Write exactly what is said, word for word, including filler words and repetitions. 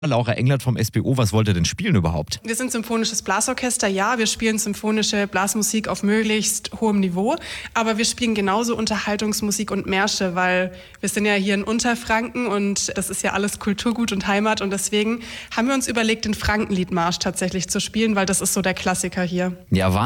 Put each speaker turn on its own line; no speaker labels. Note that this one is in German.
Laura Englert vom S B O, was wollt ihr denn spielen überhaupt?
Wir sind symphonisches Blasorchester, ja, wir spielen symphonische Blasmusik auf möglichst hohem Niveau, aber wir spielen genauso Unterhaltungsmusik und Märsche, weil wir sind ja hier in Unterfranken und das ist ja alles Kulturgut und Heimat und deswegen haben wir uns überlegt, den Frankenliedmarsch tatsächlich zu spielen, weil das ist so der Klassiker hier.
Ja,